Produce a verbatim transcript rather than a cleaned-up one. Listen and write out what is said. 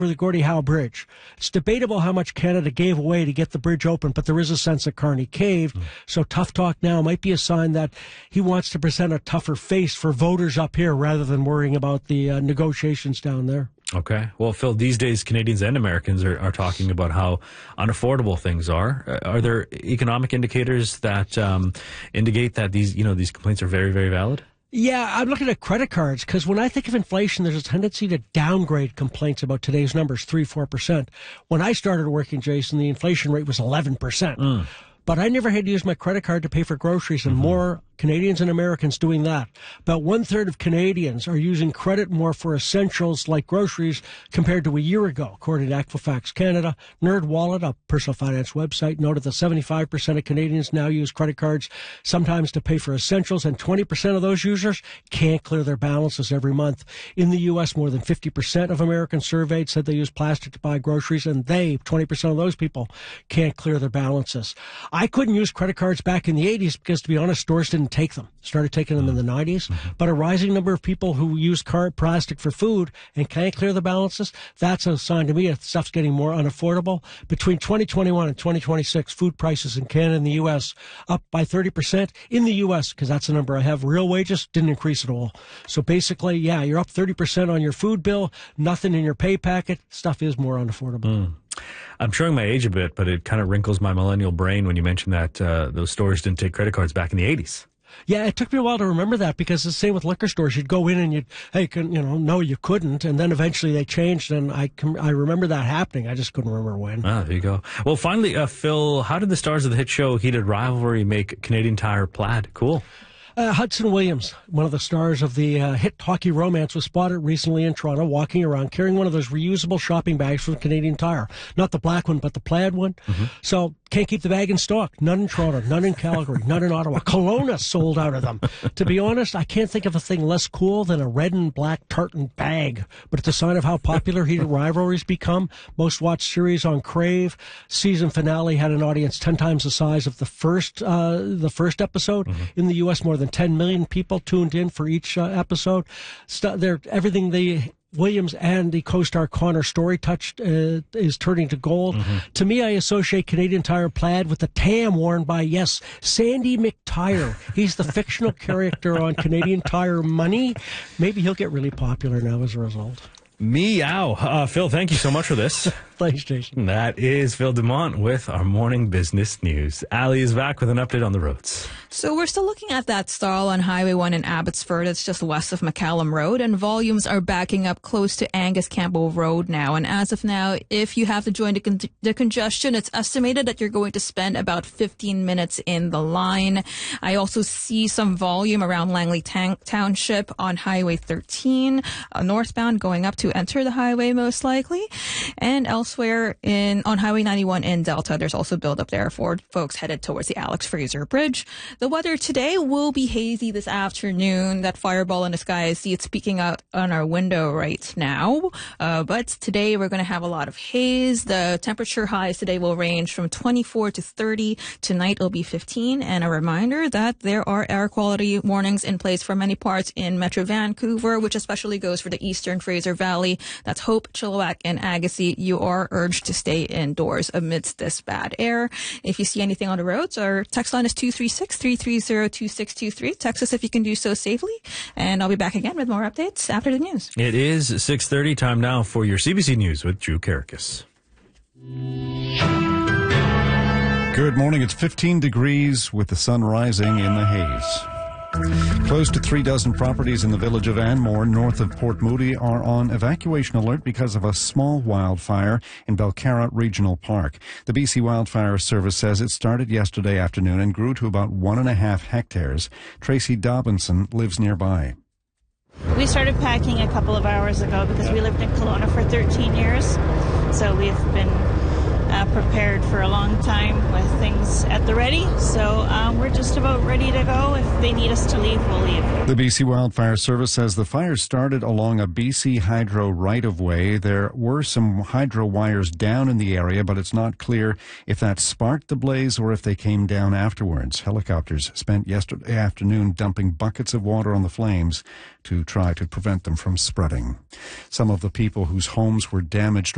for the Gordie Howe Bridge. It's debatable how much Canada gave away to get the bridge open, but there is a sense that Carney caved. Mm. So tough talk now might be a sign that he wants to present a tougher face for voters up here rather than worrying about the uh, negotiations down there. Okay. Well, Phil, these days Canadians and Americans are, are talking about how unaffordable things are. Uh, are there economic indicators that um, indicate that these, you know, these complaints are very, very valid? Yeah, I'm looking at credit cards because when I think of inflation, there's a tendency to downgrade complaints about today's numbers, three, four percent. When I started working, Jason, the inflation rate was eleven percent. Mm. But I never had to use my credit card to pay for groceries, and mm-hmm. more Canadians and Americans doing that. About one-third of Canadians are using credit more for essentials like groceries compared to a year ago, according to Equifax Canada. NerdWallet, a personal finance website, noted that seventy-five percent of Canadians now use credit cards sometimes to pay for essentials, and twenty percent of those users can't clear their balances every month. In the U S, more than fifty percent of Americans surveyed said they use plastic to buy groceries, and they, twenty percent of those people, can't clear their balances. I couldn't use credit cards back in the eighties because, to be honest, stores didn't take them. Started taking them in the nineties. Mm-hmm. But a rising number of people who use card plastic for food and can't clear the balances, that's a sign to me that stuff's getting more unaffordable. Between twenty twenty-one and twenty twenty-six, food prices in Canada and the U S up by thirty percent. In the U S, because that's the number I have, real wages didn't increase at all. So basically, yeah, you're up thirty percent on your food bill, nothing in your pay packet. Stuff is more unaffordable. Mm. I'm showing my age a bit, but it kind of wrinkles my millennial brain when you mention that uh, those stores didn't take credit cards back in the eighties. Yeah, it took me a while to remember that because it's the same with liquor stores. You'd go in and you'd, hey, can, you know, no, you couldn't. And then eventually they changed, and I can, I remember that happening. I just couldn't remember when. Ah, there you go. Well, finally, uh, Phil, how did the stars of the hit show Heated Rivalry make Canadian Tire plaid? Cool. Uh, Hudson Williams, one of the stars of the uh, hit hockey romance, was spotted recently in Toronto walking around carrying one of those reusable shopping bags from Canadian Tire. Not the black one, but the plaid one. Mm-hmm. So can't keep the bag in stock. None in Toronto, none in Calgary, none in Ottawa. Kelowna sold out of them. To be honest, I can't think of a thing less cool than a red and black tartan bag. But it's a sign of how popular Heated Rivalry's become. Most watched series on Crave. Season finale had an audience ten times the size of the first uh, the first episode. Mm-hmm. In the U S, more than ten million people tuned in for each uh, episode. St- they're, everything they... Williams and the co-star Connor Story touched uh, is turning to gold. Mm-hmm. To me, I associate Canadian Tire plaid with the tam worn by, yes, Sandy McTire. He's the fictional character on Canadian Tire Money. Maybe he'll get really popular now as a result. Meow. Uh, Phil, thank you so much for this. Thanks, Jason. That is Phil Dumont with our morning business news. Ali is back with an update on the roads. So we're still looking at that stall on Highway one in Abbotsford. It's just west of McCallum Road, and volumes are backing up close to Angus Campbell Road now. And as of now, if you have to join the, con- the congestion, it's estimated that you're going to spend about fifteen minutes in the line. I also see some volume around Langley Tan- Township on Highway thirteen, uh, northbound going up to enter the highway most likely. And elsewhere in on Highway ninety-one in Delta, there's also buildup there for folks headed towards the Alex Fraser Bridge. The weather today will be hazy this afternoon. That fireball in the sky, I see it speaking out on our window right now. Uh, but today we're going to have a lot of haze. The temperature highs today will range from twenty-four to thirty. Tonight it'll be fifteen. And a reminder that there are air quality warnings in place for many parts in Metro Vancouver, which especially goes for the Eastern Fraser Valley. That's Hope, Chilliwack, and Agassiz. You are urged to stay indoors amidst this bad air. If you see anything on the roads, our text line is two three six, three three zero, two six two three. Text us if you can do so safely. And I'll be back again with more updates after the news. It is six thirty. Time now for your C B C News with Drew Karakis. Good morning. It's fifteen degrees with the sun rising in the haze. Close to three dozen properties in the village of Anmore, north of Port Moody, are on evacuation alert because of a small wildfire in Belcarra Regional Park. The B C Wildfire Service says it started yesterday afternoon and grew to about one and a half hectares. Tracy Dobinson lives nearby. We started packing a couple of hours ago because we lived in Kelowna for thirteen years. So we've been Uh, prepared for a long time with things at the ready. So um, we're just about ready to go. If they need us to leave, we'll leave. The B C Wildfire Service says the fire started along a B C Hydro right-of-way. There were some hydro wires down in the area, but it's not clear if that sparked the blaze or if they came down afterwards. Helicopters spent yesterday afternoon dumping buckets of water on the flames to try to prevent them from spreading. Some of the people whose homes were damaged